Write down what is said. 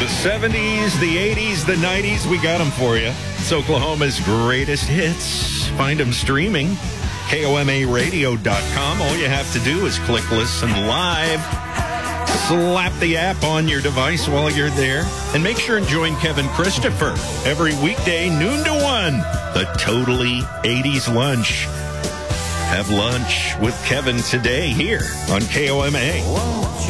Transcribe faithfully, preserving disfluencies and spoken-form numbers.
The seventies, the eighties, the nineties, we got them for you. It's Oklahoma's greatest hits. Find them streaming. K O M A radio dot com. All you have to do is click listen live. Slap the app on your device while you're there. And make sure and join Kevin Christopher every weekday, noon to one. The Totally eighties Lunch. Have lunch with Kevin today here on K O M A.